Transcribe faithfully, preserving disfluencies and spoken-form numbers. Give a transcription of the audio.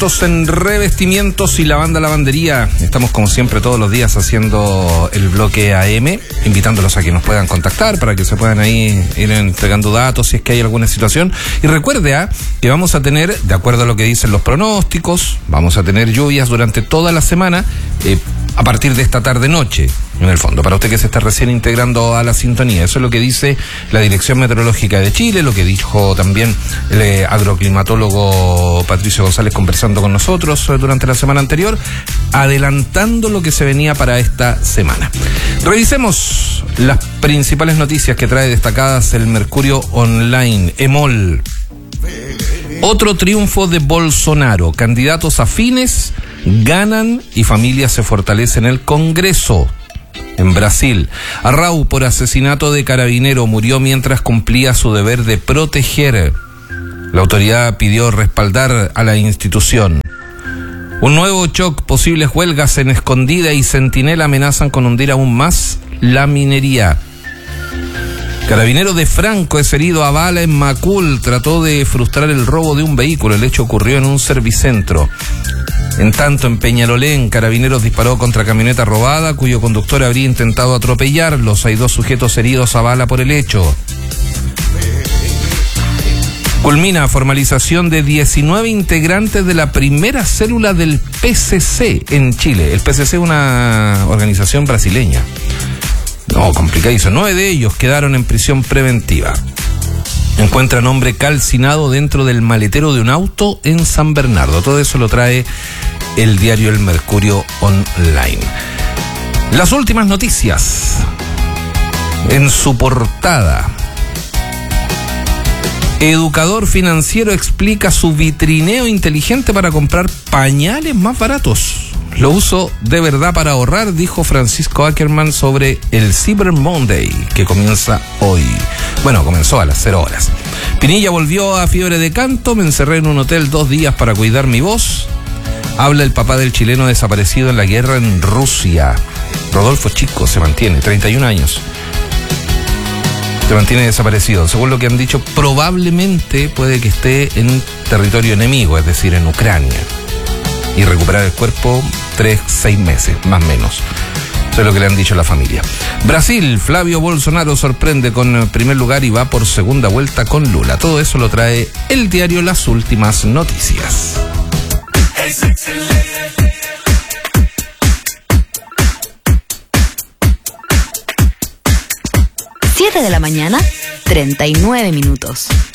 expertos en revestimientos y lavanda lavandería. Estamos como siempre todos los días haciendo el bloque A M, invitándolos a que nos puedan contactar para que se puedan ahí ir entregando datos si es que hay alguna situación. Y recuerde ¿eh? que vamos a tener, de acuerdo a lo que dicen los pronósticos, vamos a tener lluvias durante toda la semana, eh, a partir de esta tarde-noche, en el fondo, para usted que se está recién integrando a la sintonía. Eso es lo que dice la Dirección Meteorológica de Chile, lo que dijo también el agroclimatólogo Patricio González conversando con nosotros durante la semana anterior, adelantando lo que se venía para esta semana. Revisemos las principales noticias que trae destacadas el Mercurio Online. EMOL. Otro triunfo de Bolsonaro. Candidatos afines ganan y familias se fortalecen en el Congreso. En Brasil, Arrau, por asesinato de carabinero, murió mientras cumplía su deber de proteger. La autoridad pidió respaldar a la institución. Un nuevo shock, posibles huelgas en Escondida y Centinela amenazan con hundir aún más la minería. Carabinero de Franco es herido a bala en Macul, trató de frustrar el robo de un vehículo. El hecho ocurrió en un servicentro. En tanto, en Peñalolén, Carabineros disparó contra camioneta robada, cuyo conductor habría intentado atropellarlos. Hay dos sujetos heridos a bala por el hecho. Culmina formalización de diecinueve integrantes de la primera célula del P C C en Chile. El P C C es una organización brasileña. No, complicadísimo. Nueve de ellos quedaron en prisión preventiva. Encuentran hombre calcinado dentro del maletero de un auto en San Bernardo. Todo eso lo trae el diario El Mercurio Online. Las últimas noticias en su portada. Educador financiero explica su vitrineo inteligente para comprar pañales más baratos. Lo uso de verdad para ahorrar, dijo Francisco Ackerman sobre el Cyber Monday, que comienza hoy. Bueno, comenzó a las cero horas. Pinilla volvió a fiebre de canto, me encerré en un hotel dos días para cuidar mi voz. Habla el papá del chileno desaparecido en la guerra en Rusia. Rodolfo Chico se mantiene, treinta y un años. Se mantiene desaparecido. Según lo que han dicho, probablemente puede que esté en territorio enemigo, es decir, en Ucrania. Y recuperar el cuerpo tres, seis meses, más o menos. Eso es lo que le han dicho a la familia. Brasil, Flavio Bolsonaro sorprende con el primer lugar y va por segunda vuelta con Lula. Todo eso lo trae el diario Las Últimas Noticias. siete de la mañana, treinta y nueve minutos.